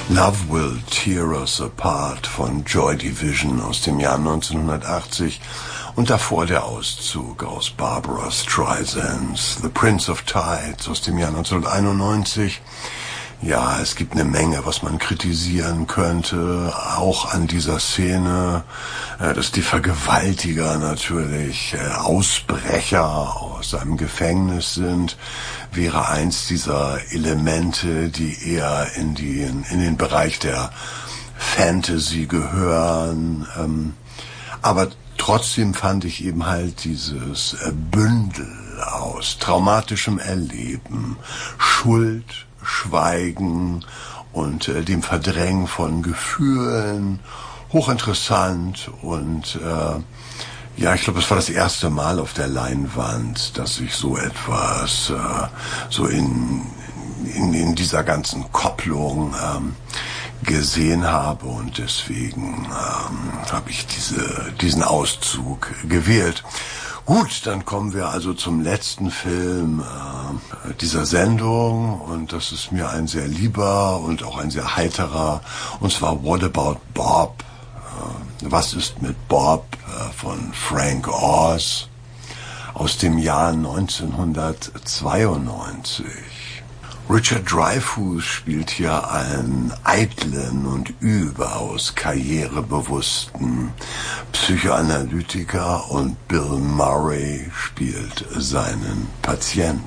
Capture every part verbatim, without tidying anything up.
Love Will Tear Us Apart von Joy Division aus dem Jahr neunzehnhundertachtzig und davor der Auszug aus Barbra Streisand's The Prince of Tides aus dem Jahr neunzehnhunderteinundneunzig. Ja, es gibt eine Menge, was man kritisieren könnte, auch an dieser Szene, dass die Vergewaltiger natürlich Ausbrecher aus einem Gefängnis sind, wäre eins dieser Elemente, die eher in, die, in den Bereich der Fantasy gehören. Aber trotzdem fand ich eben halt dieses Bündel aus traumatischem Erleben, Schuld, Schweigen und äh, dem Verdrängen von Gefühlen hochinteressant und äh, ja, ich glaube, es war das erste Mal auf der Leinwand, dass ich so etwas äh, so in, in in dieser ganzen Kopplung ähm, gesehen habe und deswegen ähm, habe ich diese diesen Auszug gewählt. Gut, dann kommen wir also zum letzten Film äh, dieser Sendung und das ist mir ein sehr lieber und auch ein sehr heiterer, und zwar What About Bob? Äh, was ist mit Bob äh, von Frank Oz aus dem Jahr neunzehnhundertzweiundneunzig. Richard Dreyfuss spielt hier einen eitlen und überaus karrierebewussten Psychoanalytiker und Bill Murray spielt seinen Patienten.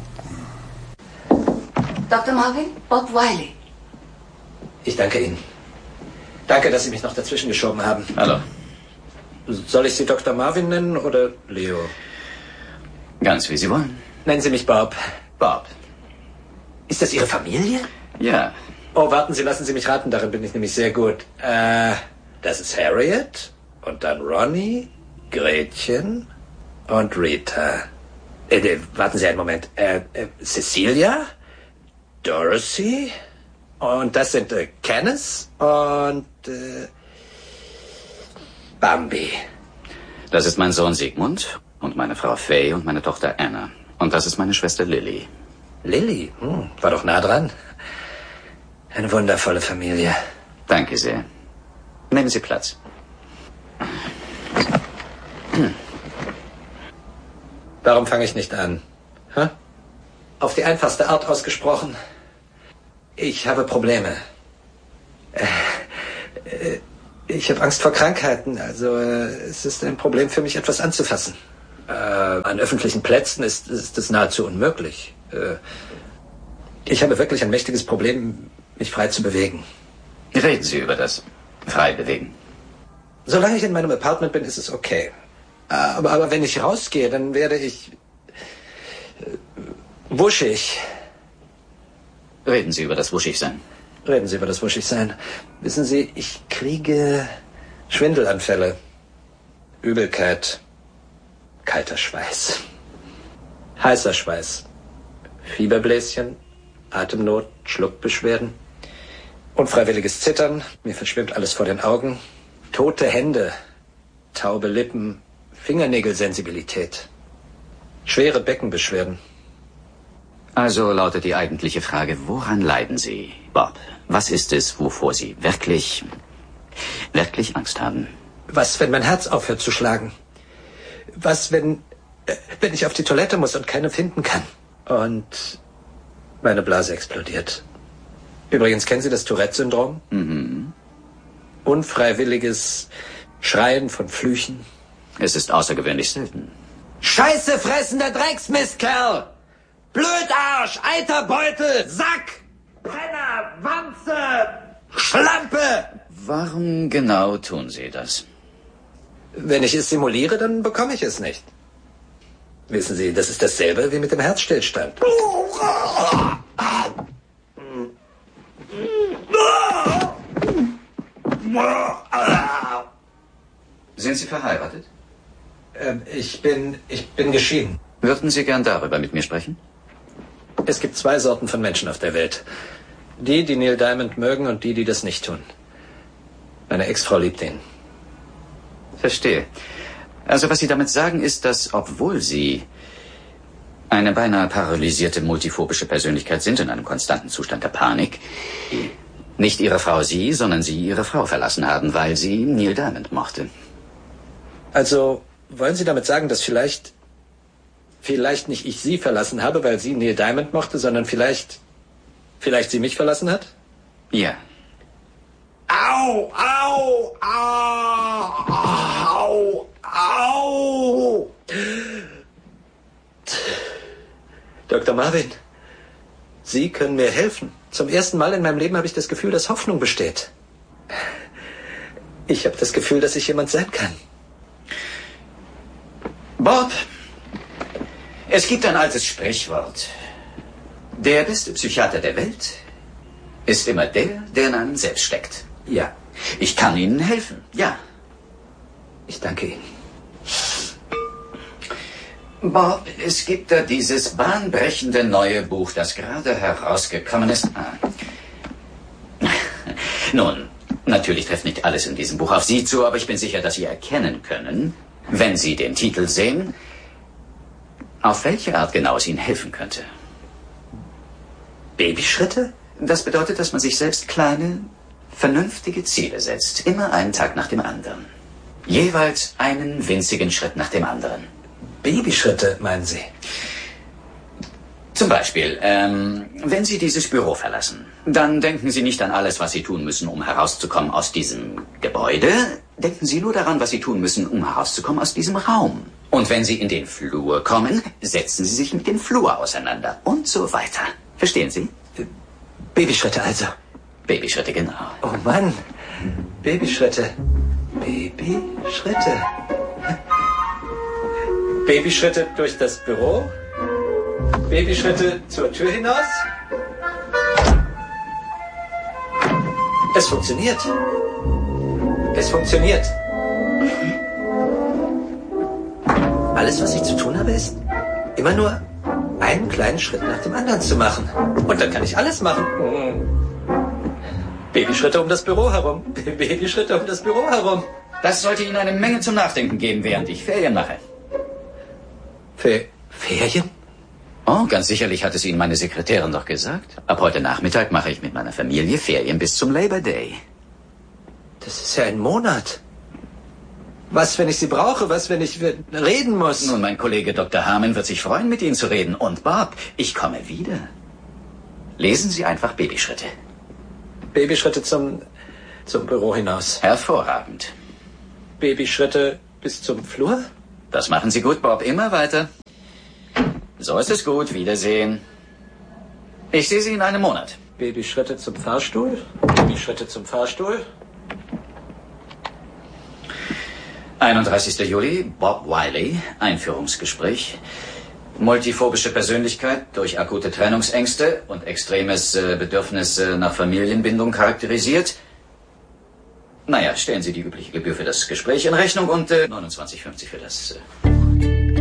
Doktor Marvin, Bob Wiley. Ich danke Ihnen. Danke, dass Sie mich noch dazwischen geschoben haben. Hallo. Soll ich Sie Doktor Marvin nennen oder Leo? Ganz wie Sie wollen. Nennen Sie mich Bob. Bob. Ist das Ihre Familie? Ja. Oh, warten Sie, lassen Sie mich raten, darin bin ich nämlich sehr gut. Äh, das ist Harriet und dann Ronnie, Gretchen und Rita. Äh, äh, warten Sie einen Moment. Äh, äh, Cecilia, Dorothy und das sind äh, Kenneth und äh, Bambi. Das ist mein Sohn Sigmund und meine Frau Fay und meine Tochter Anna. Und das ist meine Schwester Lily. Lily? Hm, war doch nah dran. Eine wundervolle Familie. Danke sehr. Nehmen Sie Platz. Warum fange ich nicht an? Hä? Auf die einfachste Art ausgesprochen. Ich habe Probleme. Äh, äh, ich habe Angst vor Krankheiten. Also äh, es ist ein Problem für mich, etwas anzufassen. Äh, an öffentlichen Plätzen ist, ist es nahezu unmöglich. Äh, ich habe wirklich ein mächtiges Problem, mich frei zu bewegen. Reden Sie über das frei bewegen. Solange ich in meinem Apartment bin, ist es okay. Aber, aber wenn ich rausgehe, dann werde ich äh, wuschig. Reden Sie über das Wuschigsein. Reden Sie über das Wuschigsein. Wissen Sie, ich kriege Schwindelanfälle, Übelkeit, kalter Schweiß, heißer Schweiß, Fieberbläschen, Atemnot, Schluckbeschwerden, unfreiwilliges Zittern, mir verschwimmt alles vor den Augen, tote Hände, taube Lippen, Fingernägelsensibilität, schwere Beckenbeschwerden. Also lautet die eigentliche Frage, woran leiden Sie, Bob? Was ist es, wovor Sie wirklich, wirklich Angst haben? Was, wenn mein Herz aufhört zu schlagen? Was, wenn, äh, wenn ich auf die Toilette muss und keine finden kann? Und meine Blase explodiert. Übrigens, kennen Sie das Tourette-Syndrom? Mhm. Unfreiwilliges Schreien von Flüchen. Es ist außergewöhnlich selten. Scheiße fressender Drecksmistkerl! Blödarsch, Eiterbeutel, Sack, Penner, Wanze, Schlampe! Warum genau tun Sie das? Wenn ich es simuliere, dann bekomme ich es nicht. Wissen Sie, das ist dasselbe wie mit dem Herzstillstand. Sind Sie verheiratet? Ähm, ich bin, ich bin geschieden. Würden Sie gern darüber mit mir sprechen? Es gibt zwei Sorten von Menschen auf der Welt. Die, die Neil Diamond mögen und die, die das nicht tun. Meine Ex-Frau liebt ihn. Verstehe. Also was Sie damit sagen ist, dass obwohl Sie eine beinahe paralysierte multiphobische Persönlichkeit sind in einem konstanten Zustand der Panik, Nicht Ihre Frau Sie, sondern Sie Ihre Frau verlassen haben, weil sie Neil Diamond mochte. Also, wollen Sie damit sagen, dass vielleicht... Vielleicht nicht ich Sie verlassen habe, weil sie Neil Diamond mochte, sondern vielleicht... Vielleicht sie mich verlassen hat? Ja. Au, au, au, au, au. Doktor Marvin, Sie können mir helfen. Zum ersten Mal in meinem Leben habe ich das Gefühl, dass Hoffnung besteht. Ich habe das Gefühl, dass ich jemand sein kann. Bob, es gibt ein altes Sprichwort. Der beste Psychiater der Welt ist immer der, der in einem selbst steckt. Ja. Ich kann Ihnen helfen, ja. Ich danke Ihnen. Bob, es gibt da dieses bahnbrechende neue Buch, das gerade herausgekommen ist. Ah. Nun, natürlich trifft nicht alles in diesem Buch auf Sie zu, aber ich bin sicher, dass Sie erkennen können, wenn Sie den Titel sehen, auf welche Art genau es Ihnen helfen könnte. Babyschritte? Das bedeutet, dass man sich selbst kleine, vernünftige Ziele setzt. Immer einen Tag nach dem anderen. Jeweils einen winzigen Schritt nach dem anderen. Babyschritte, meinen Sie? Zum Beispiel, ähm, wenn Sie dieses Büro verlassen, dann denken Sie nicht an alles, was Sie tun müssen, um herauszukommen aus diesem Gebäude. Denken Sie nur daran, was Sie tun müssen, um herauszukommen aus diesem Raum. Und wenn Sie in den Flur kommen, setzen Sie sich mit dem Flur auseinander und so weiter. Verstehen Sie? Babyschritte also. Babyschritte, genau. Oh Mann, Babyschritte. Babyschritte. Babyschritte durch das Büro. Babyschritte zur Tür hinaus. Es funktioniert. Es funktioniert. Alles, was ich zu tun habe, ist immer nur einen kleinen Schritt nach dem anderen zu machen. Und dann kann ich alles machen. Babyschritte um das Büro herum. Babyschritte um das Büro herum. Das sollte Ihnen eine Menge zum Nachdenken geben, während ich Ferien mache. Fe- Ferien? Oh, ganz sicherlich hat es Ihnen meine Sekretärin doch gesagt. Ab heute Nachmittag mache ich mit meiner Familie Ferien bis zum Labor Day. Das ist ja ein Monat. Was, wenn ich Sie brauche? Was, wenn ich reden muss? Nun, mein Kollege Doktor Harmon wird sich freuen, mit Ihnen zu reden. Und Bob, ich komme wieder. Lesen Sie einfach Babyschritte. Babyschritte zum, zum Büro hinaus. Hervorragend. Babyschritte bis zum Flur? Das machen Sie gut, Bob. Immer weiter. So ist es gut. Wiedersehen. Ich sehe Sie in einem Monat. Babyschritte zum Fahrstuhl. Babyschritte zum Fahrstuhl. einunddreißigster Juli, Bob Wiley, Einführungsgespräch. Multiphobische Persönlichkeit durch akute Trennungsängste und extremes äh, Bedürfnis äh, nach Familienbindung charakterisiert. Naja, stellen Sie die übliche Gebühr für das Gespräch in Rechnung und äh, neunundzwanzig fünfzig für das... Äh